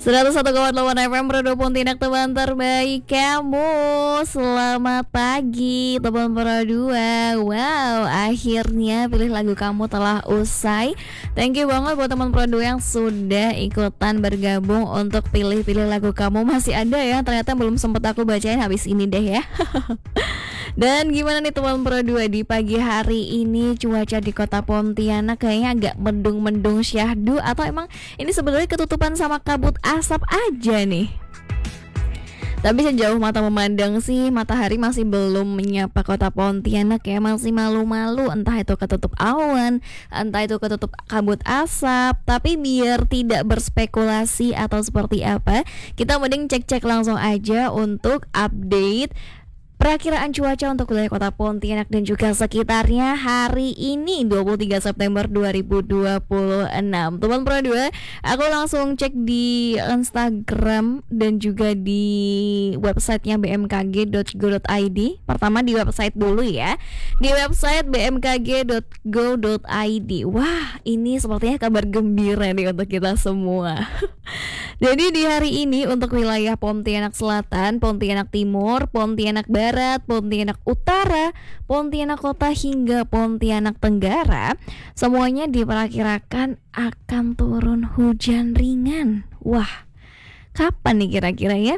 101,8 FM Pro Pontianak, teman terbaik kamu. Selamat pagi teman Pro 2. Wow, akhirnya pilih lagu kamu telah usai. Thank you banget buat teman Pro 2 yang sudah ikutan bergabung untuk pilih-pilih lagu kamu. Masih ada ya, ternyata belum sempat aku bacain, habis ini deh ya. Dan gimana nih teman Pro 2, di pagi hari ini cuaca di kota Pontianak kayaknya agak mendung-mendung syahdu, atau emang ini sebenarnya ketutupan sama kabut asap aja nih. Tapi sejauh mata memandang sih, matahari masih belum menyapa kota Pontianak ya, masih malu-malu, entah itu ketutup awan, entah itu ketutup kabut asap. Tapi biar tidak berspekulasi atau seperti apa, kita mending cek-cek langsung aja untuk update perakiraan cuaca untuk wilayah kota Pontianak dan juga sekitarnya hari ini 23 September 2026. Teman Pro 2, aku langsung cek di Instagram dan juga di websitenya bmkg.go.id. Pertama di website dulu ya, di website bmkg.go.id. Wah, ini sepertinya kabar gembira nih untuk kita semua. Jadi di hari ini untuk wilayah Pontianak Selatan, Pontianak Timur, Pontianak Barat, Pontianak Utara, Pontianak Kota hingga Pontianak Tenggara, semuanya diperkirakan akan turun hujan ringan. Wah, kapan nih kira-kira ya?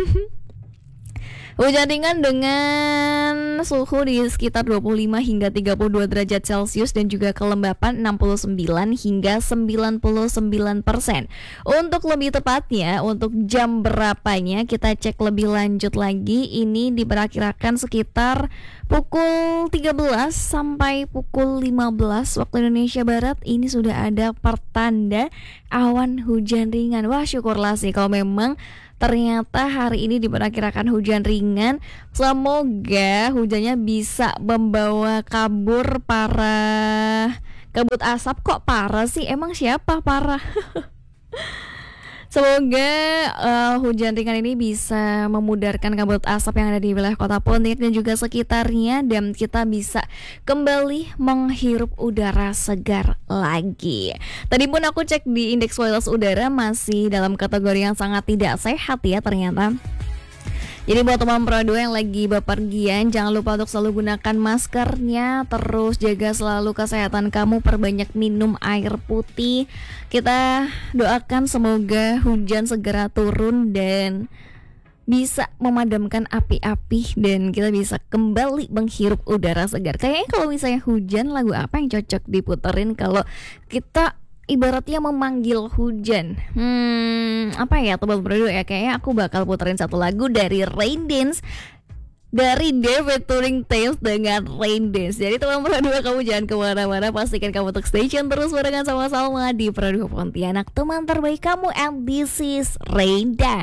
Hujan ringan dengan suhu di sekitar 25 hingga 32 derajat Celcius dan juga kelembapan 69 hingga 99%. Untuk lebih tepatnya, untuk jam berapanya kita cek lebih lanjut lagi. Ini diperkirakan sekitar pukul 13 sampai pukul 15 waktu Indonesia Barat. Ini sudah ada pertanda awan hujan ringan. Wah, syukurlah sih kalau memang ternyata hari ini diperkirakan hujan ringan. Semoga hujannya bisa membawa kabur para kabut asap. Kok parah sih? Emang siapa parah? Semoga hujan ringan ini bisa memudarkan kabut asap yang ada di wilayah kota Pontianak dan juga sekitarnya, dan kita bisa kembali menghirup udara segar lagi. Tadi pun aku cek di indeks kualitas udara masih dalam kategori yang sangat tidak sehat ya ternyata. Jadi buat teman Pro 2 yang lagi bepergian, jangan lupa untuk selalu gunakan maskernya, terus jaga selalu kesehatan kamu, perbanyak minum air putih. Kita doakan semoga hujan segera turun dan bisa memadamkan api-api dan kita bisa kembali menghirup udara segar. Kayaknya kalau misalnya hujan, lagu apa yang cocok diputerin kalau kita ibaratnya memanggil hujan? Apa ya Teman Pro 2 ya? Kayaknya aku bakal puterin satu lagu dari Rain Dance, dari David Turing Tales dengan Rain Dance. Jadi Teman Pro 2, kamu jangan kemana-mana, pastikan kamu untuk station terus barengan sama-sama di Pro 2 Pontianak, teman terbaik kamu, and this is Rain Dance.